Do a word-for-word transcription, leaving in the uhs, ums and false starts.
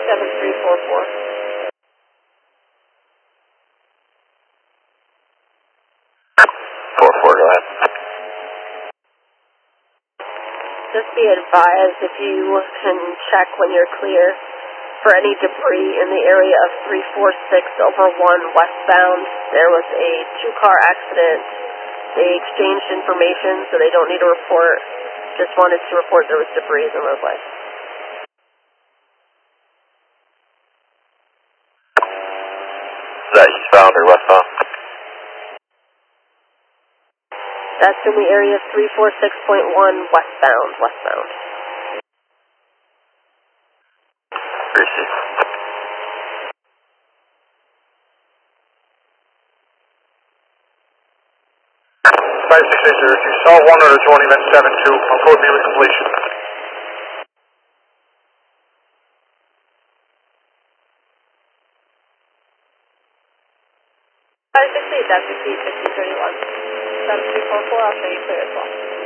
seven three four four. four four, go ahead. Just be advised if you can check when you're clear for any debris in the area of three four six over one westbound. There was a two-car accident. They exchanged information, so they don't need a report. Just wanted to report there was debris in the roadway. Is that eastbound or westbound? That's in the area of three four six point one westbound, westbound. Receive. five six eight zero, if you saw one or twenty, then seven two, I'll code me with completion. five six eight, that's fifty thirty-one. seven three four four, I'll show you clear as well.